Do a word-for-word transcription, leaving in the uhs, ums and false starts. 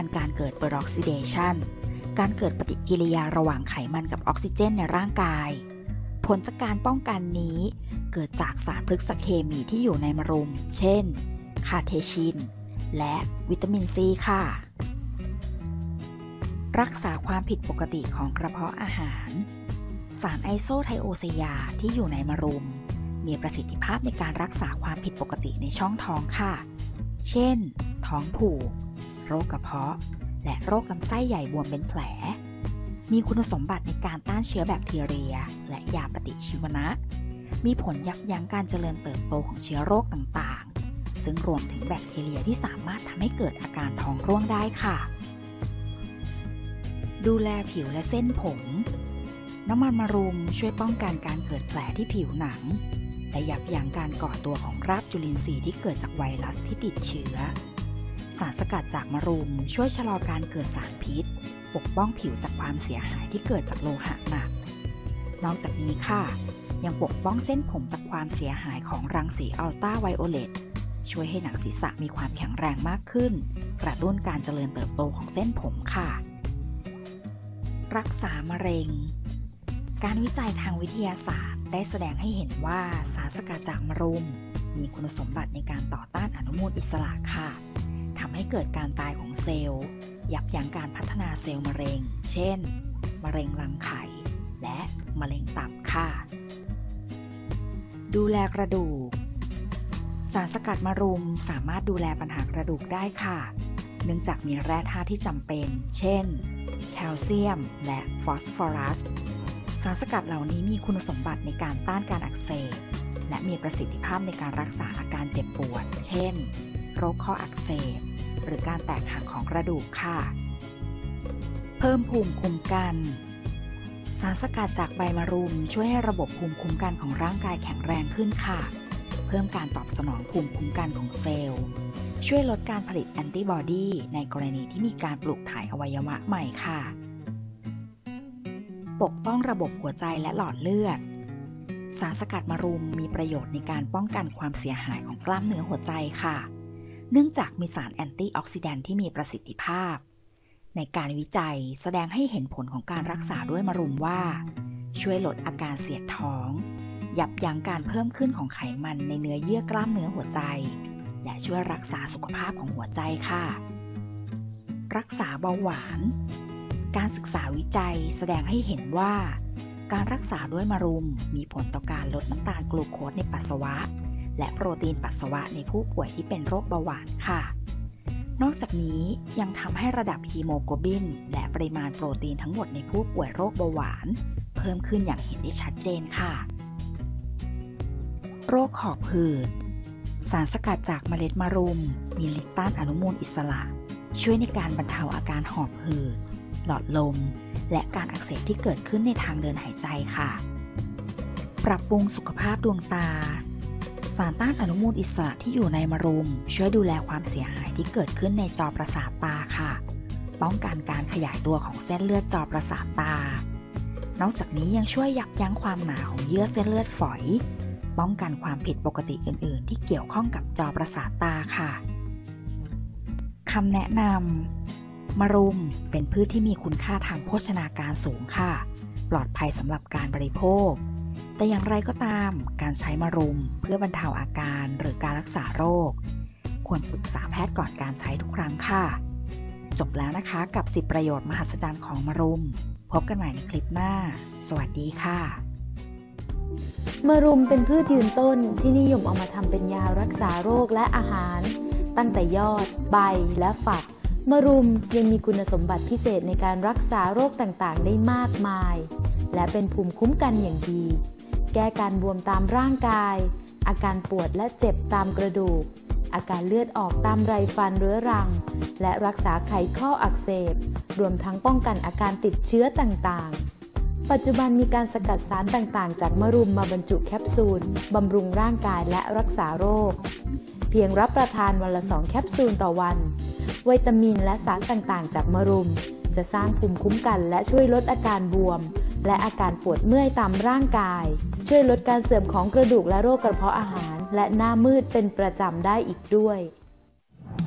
การเกิดเปอร์ออกซิเดชันการเกิดปฏิกิริยาระหว่างไขมันกับออกซิเจนในร่างกายผลจากการป้องกันนี้เกิดจากสารพฤกษเคมีที่อยู่ในมะรุมเช่นคาเทชินและวิตามินซีค่ะรักษาความผิดปกติของกระเพาะอาหารสารไอโซไทโอไซยาที่อยู่ในมะรุมมีประสิทธิภาพในการรักษาความผิดปกติในช่องท้องค่ะเช่นท้องผูกโรคกระเพาะและโรคลำไส้ใหญ่บวมเป็นแผลมีคุณสมบัติในการต้านเชื้อแบคทีเรียและยาปฏิชีวนะมีผลยับยั้งการเจริญเติบโตของเชื้อโรคต่างๆซึ่งรวมถึงแบคทีเรียที่สามารถทำให้เกิดอาการท้องร่วงได้ค่ะดูแลผิวและเส้นผมน้ำมันมะรุมช่วยป้องกันการเกิดแผลที่ผิวหนังและยับยั้งการก่อตัวของคราบจุลินทรีย์ที่เกิดจากไวรัสที่ติดเชื้อสารสกัดจากมะรุมช่วยชะลอการเกิดสารพิษปกป้องผิวจากความเสียหายที่เกิดจากโลหะหนักนอกจากนี้ค่ะยังปกป้องเส้นผมจากความเสียหายของรังสีอัลตราไวโอเลตช่วยให้หนังศีรษะมีความแข็งแรงมากขึ้นกระตุ้นการเจริญเติบโตของเส้นผมค่ะรักษามะเร็งการวิจัยทางวิทยาศาสตร์ได้แสดงให้เห็นว่าสารสกัดจากมะรุมมีคุณสมบัติในการต่อต้านอนุมูลอิสระค่ะทำให้เกิดการตายของเซลล์ยับยั้งการพัฒนาเซลล์มะเร็งเช่นมะเร็งรังไข่และมะเร็งตับค่ะดูแลกระดูกสารสกัดมะรุมสามารถดูแลปัญหากระดูกได้ค่ะเนื่องจากมีแร่ธาตุที่จำเป็นเช่นแคลเซียมและฟอสฟอรัสสารสกัดเหล่านี้มีคุณสมบัติในการต้านการอักเสบและมีประสิทธิภาพในการรักษาอาการเจ็บปวดเช่นโรคข้ออักเสบหรือการแตกหักของกระดูกค่ะเพิ่มภูมิคุ้มกันสารสกัดจากใบมะรุมช่วยให้ระบบภูมิคุ้มกันของร่างกายแข็งแรงขึ้นค่ะเพิ่มการตอบสนองภูมิคุ้มกันของเซลล์ช่วยลดการผลิตแอนติบอดีในกรณีที่มีการปลูกถ่ายอวัยวะใหม่ค่ะปกป้องระบบหัวใจและหลอดเลือดสารสกัดมะรุมมีประโยชน์ในการป้องกันความเสียหายของกล้ามเนื้อหัวใจค่ะเนื่องจากมีสารแอนตี้ออกซิแดนท์ที่มีประสิทธิภาพในการวิจัยแสดงให้เห็นผลของการรักษาด้วยมะรุมว่าช่วยลดอาการเสียดท้องยับยั้งการเพิ่มขึ้นของไขมันในเนื้อเยื่อกล้ามเนื้อหัวใจและช่วยรักษาสุขภาพของหัวใจค่ะรักษาเบาหวานการศึกษาวิจัยแสดงให้เห็นว่าการรักษาด้วยมะรุมมีผลต่อการลดน้ำตาลกลูโคสในปัสสาวะและโปรตีนปัสสาวะในผู้ป่วยที่เป็นโรคเบาหวานค่ะนอกจากนี้ยังทำให้ระดับฮีโมโกลบินและปริมาณโปรตีนทั้งหมดในผู้ป่วยโรคเบาหวานเพิ่มขึ้นอย่างเห็นได้ชัดเจนค่ะโรคหอบหืดสารสกัดจากเมล็ดมะรุมมีฤทธิ์ต้านอนุมูลอิสระช่วยในการบรรเทาอาการหอบหืดหลอดลมและการอักเสบที่เกิดขึ้นในทางเดินหายใจค่ะปรับปรุงสุขภาพดวงตาสารต้านอนุมูลอิสระที่อยู่ในมะรุมช่วยดูแลความเสียหายที่เกิดขึ้นในจอประสาทตาค่ะป้องกันการขยายตัวของเส้นเลือดจอประสาทตานอกจากนี้ยังช่วยยับยั้งความหนาของเยื่อเส้นเลือดฝอยป้องกันความผิดปกติอื่นๆที่เกี่ยวข้องกับจอประสาทตาค่ะคำแนะนำมะรุมเป็นพืชที่มีคุณค่าทางโภชนาการสูงค่ะปลอดภัยสำหรับการบริโภคแต่อย่างไรก็ตามการใช้มะรุมเพื่อบรรเทาอาการหรือการรักษาโรคควรปรึกษาแพทย์ก่อนการใช้ทุกครั้งค่ะจบแล้วนะคะกับสิบประโยชน์มหัศจรรย์ของมะรุมพบกันใหม่ในคลิปหน้าสวัสดีค่ะมะรุมเป็นพืชยืนต้นที่นิยมเอามาทำเป็นยารักษาโรคและอาหารตั้งแต่ยอดใบและฝักมะรุมยังมีคุณสมบัติพิเศษในการรักษาโรคต่างๆได้มากมายและเป็นภูมิคุ้มกันอย่างดีแก้การบวมตามร่างกายอาการปวดและเจ็บตามกระดูกอาการเลือดออกตามไรฟันเรื้อรังและรักษาไขข้ออักเสบรวมทั้งป้องกันอาการติดเชื้อต่างๆปัจจุบันมีการสกัดสารต่างๆจากมะรุมมาบรรจุแคปซูลบำรุงร่างกายและรักษาโรคเพียงรับประทานวันละสองแคปซูลต่อวันวิตามินและสารต่างๆจากมะรุมจะสร้างภูมิคุ้มกันและช่วยลดอาการบวมและอาการปวดเมื่อยตามร่างกายช่วยลดการเสื่อมของกระดูกและโรคกระเพาะอาหารและหน้ามืดเป็นประจำได้อีกด้วย